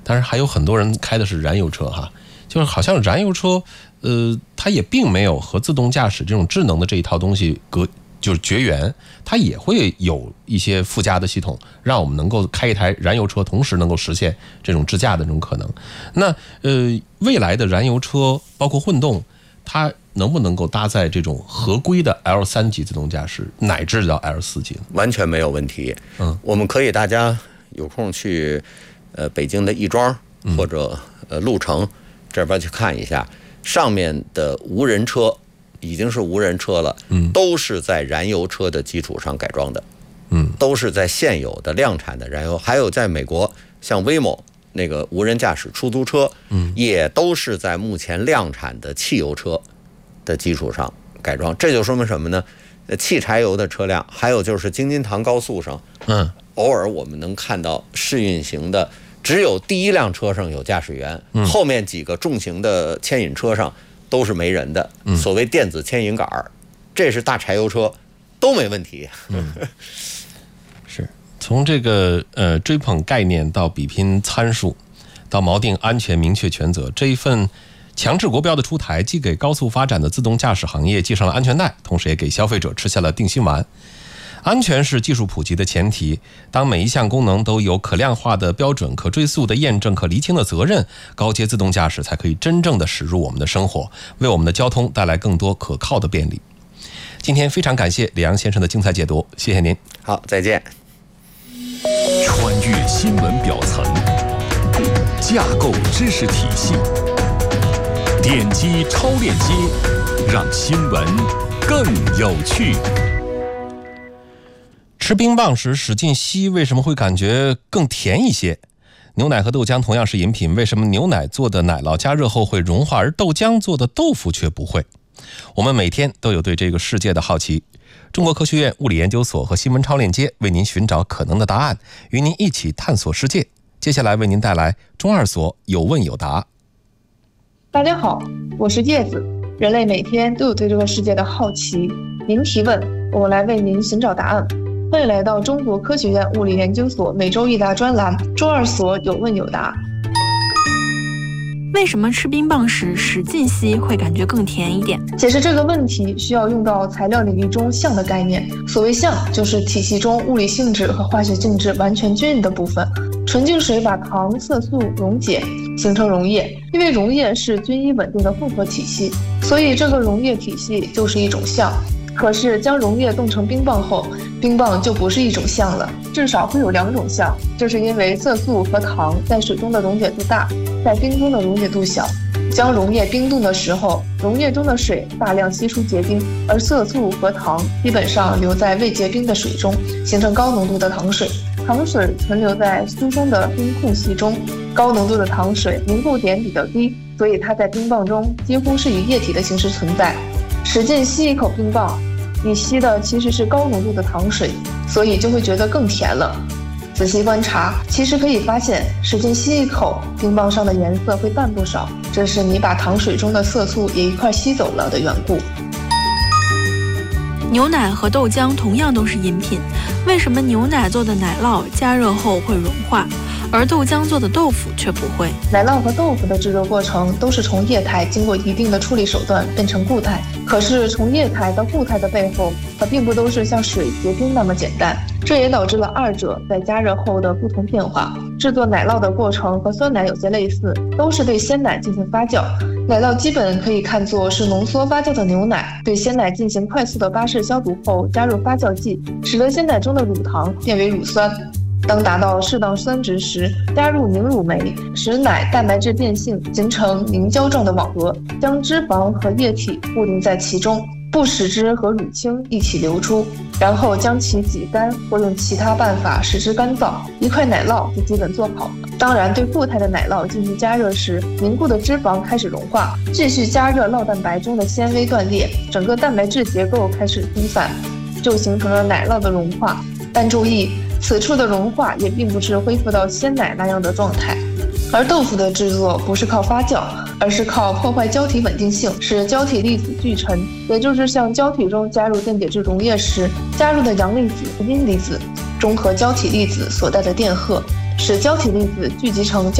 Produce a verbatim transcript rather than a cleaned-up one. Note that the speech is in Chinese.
但是还有很多人开的是燃油车哈，就是好像燃油车，呃，它也并没有和自动驾驶这种智能的这一套东西隔就是绝缘，它也会有一些附加的系统，让我们能够开一台燃油车，同时能够实现这种自驾的这种可能。那呃，未来的燃油车包括混动，它能不能够搭载这种合规的 L 三 级自动驾驶，乃至到 L 四 级？ 完全没有问题。嗯，我们可以大家有空去呃北京的亦庄或者呃鹿城这边去看一下，上面的无人车已经是无人车了，嗯，都是在燃油车的基础上改装的，嗯，都是在现有的量产的燃油，还有在美国像 Waymo 那个无人驾驶出租车，嗯，也都是在目前量产的汽油车的基础上改装。这就说明什么呢？汽柴油的车辆，还有就是京津塘高速上，嗯，偶尔我们能看到试运行的，只有第一辆车上有驾驶员，嗯，后面几个重型的牵引车上都是没人的，所谓电子牵引杆，这是大柴油车，都没问题。嗯， 是从这个呃追捧概念到比拼参数，到锚定安全明确权责，这一份强制国标的出台，既给高速发展的自动驾驶行业系上了安全带，同时也给消费者吃下了定心丸。安全是技术普及的前提，当每一项功能都有可量化的标准、可追溯的验证、可厘清的责任，高阶自动驾驶才可以真正的驶入我们的生活，为我们的交通带来更多可靠的便利。今天非常感谢李阳先生的精彩解读，谢谢您。 好，再见。 穿越新闻表层，架构知识体系，点击超链接，让新闻更有趣。 吃冰棒时使劲吸，为什么会感觉更甜一些？牛奶和豆浆同样是饮品，为什么牛奶做的奶酪加热后会融化，而豆浆做的豆腐却不会？我们每天都有对这个世界的好奇。中国科学院物理研究所和新闻超链接为您寻找可能的答案，与您一起探索世界。接下来为您带来中二所有问有答。 大家好，我是叶子。人类每天都有对这个世界的好奇，您提问，我来为您寻找答案。欢迎来到中国科学院物理研究所每周一答专栏，中二所有问有答。 为什么吃冰棒时使劲吸会感觉更甜一点？ 解释这个问题需要用到材料领域中相的概念。所谓相，就是体系中物理性质和化学性质完全均匀的部分。纯净水把糖、色素溶解，形成溶液。因为溶液是均一稳定的混合体系，所以这个溶液体系就是一种相。可是将溶液冻成冰棒后，冰棒就不是一种相了，至少会有两种相。这是因为色素和糖在水中的溶解度大，在冰中的溶解度小。将溶液冰冻的时候，溶液中的水大量析出结冰，而色素和糖基本上留在未结冰的水中，形成高浓度的糖水。糖水存留在疏松的冰空隙中，高浓度的糖水凝固点比较低，所以它在冰棒中几乎是以液体的形式存在。使劲吸一口冰棒，你吸的其实是高浓度的糖水，所以就会觉得更甜了。仔细观察，其实可以发现，使劲吸一口，冰棒上的颜色会淡不少，这是你把糖水中的色素也一块吸走了的缘故。 牛奶和豆浆同样都是饮品，为什么牛奶做的奶酪加热后会融化，而豆浆做的豆腐却不会？ 奶酪和豆腐的制作过程都是从液态经过一定的处理手段变成固态，可是从液态到固态的背后，它并不都是像水结冰那么简单，这也导致了二者在加热后的不同变化。制作奶酪的过程和酸奶有些类似，都是对鲜奶进行发酵。奶酪基本可以看作是浓缩发酵的牛奶，对鲜奶进行快速的巴氏消毒后，加入发酵剂，使得鲜奶中的乳糖变为乳酸。当达到适当酸值时，加入凝乳酶，使奶蛋白质变性，形成凝胶状的网格，将脂肪和液体固定在其中，不使之和乳清一起流出，然后将其挤干或用其他办法使之干燥，一块奶酪就基本做好了。当然，对固态的奶酪进行加热时，凝固的脂肪开始融化，继续加热酪蛋白中的纤维断裂，整个蛋白质结构开始分散，就形成了奶酪的融化。但注意，此处的融化也并不是恢复到鲜奶那样的状态。而豆腐的制作不是靠发酵，而是靠破坏胶体稳定性，使胶体粒子聚沉，也就是向胶体中加入电解质溶液时加入的阳离子和阴离子中和胶体粒子所带的电荷，使胶体粒子聚集成